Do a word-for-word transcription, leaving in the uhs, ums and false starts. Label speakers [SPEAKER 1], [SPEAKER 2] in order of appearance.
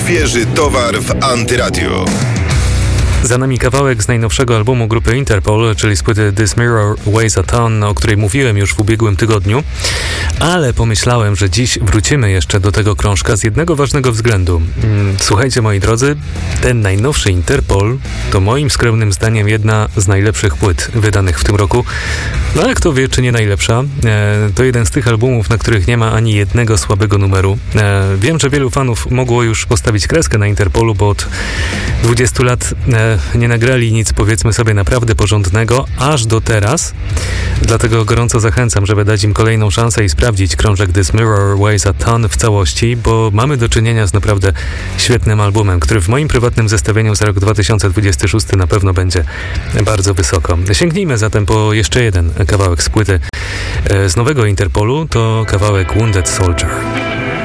[SPEAKER 1] Świeży towar w Antyradio.
[SPEAKER 2] Za nami kawałek z najnowszego albumu grupy Interpol, czyli z płyty This Mirror Weighs a Ton, o której mówiłem już w ubiegłym tygodniu, ale pomyślałem, że dziś wrócimy jeszcze do tego krążka z jednego ważnego względu. Słuchajcie, moi drodzy, ten najnowszy Interpol to moim skromnym zdaniem jedna z najlepszych płyt wydanych w tym roku. No ale kto wie, czy nie najlepsza. To jeden z tych albumów, na których nie ma ani jednego słabego numeru. Wiem, że wielu fanów mogło już postawić kreskę na Interpolu, bo od dwudziestu lat nie nagrali nic, powiedzmy sobie, naprawdę porządnego, aż do teraz. Dlatego gorąco zachęcam, żeby dać im kolejną szansę i sprawdzić krążek This Mirror Weighs a Ton w całości, bo mamy do czynienia z naprawdę świetnym albumem, który w moim prywatnym zestawieniu za rok dwa tysiące dwudziesty szósty na pewno będzie bardzo wysoko. Sięgnijmy zatem po jeszcze jeden kawałek z płyty z nowego Interpolu, to kawałek Wounded Soldier.